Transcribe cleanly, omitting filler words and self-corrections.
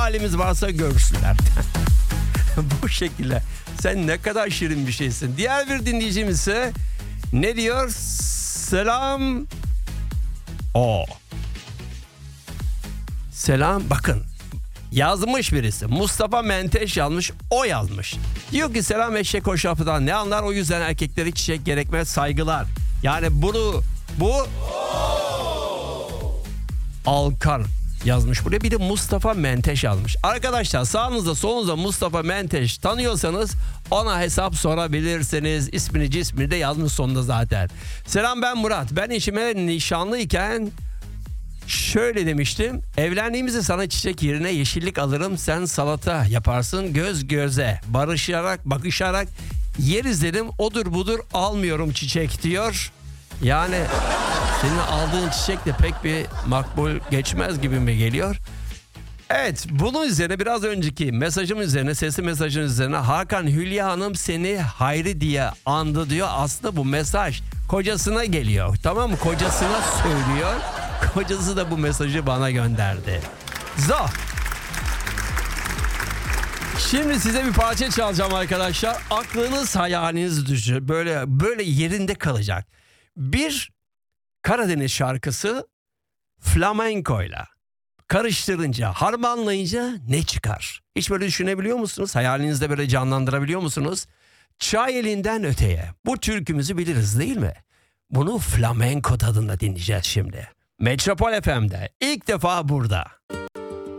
halimiz varsa görsünler. Bu şekilde. Sen ne kadar şirin bir şeysin. Diğer bir dinleyicimiz ise ne diyor? Selam. Selam, bakın. Yazmış birisi. Mustafa Menteş yazmış. O yazmış. Diyor ki selam eşek hoşafıdan ne anlar, o yüzden erkekleri çiçek gerekmez, saygılar. Yani bu Alkan yazmış buraya. Bir de Mustafa Menteş yazmış. Arkadaşlar sağınızda solunuzda Mustafa Menteş tanıyorsanız ona hesap sorabilirsiniz. İsmini cismini de yazmış sonunda zaten. Selam, ben Murat. Ben eşime nişanlıyken şöyle demiştim. Evlendiğimizde sana çiçek yerine yeşillik alırım. Sen salata yaparsın göz göze. Bakışarak yeriz dedim. Odur budur almıyorum çiçek diyor. Yani senin aldığın çiçek de pek bir makbul geçmez gibi mi geliyor? Evet, bunun üzerine biraz önceki mesajım üzerine, sesli mesajın üzerine Hakan, Hülya Hanım seni Hayri diye andı diyor. Aslında bu mesaj kocasına geliyor. Tamam mı? Kocasına söylüyor. Kocası da bu mesajı bana gönderdi. Şimdi size bir parça çalacağım arkadaşlar. Aklınız hayaliniz düşür. Böyle yerinde kalacak. Bir Karadeniz şarkısı flamenkoyla karıştırınca, harmanlayınca ne çıkar? Hiç böyle düşünebiliyor musunuz? Hayalinizde böyle canlandırabiliyor musunuz? Çay elinden öteye. Bu türkümüzü biliriz değil mi? Bunu flamenko tadında dinleyeceğiz şimdi. Metropol FM'de ilk defa burada.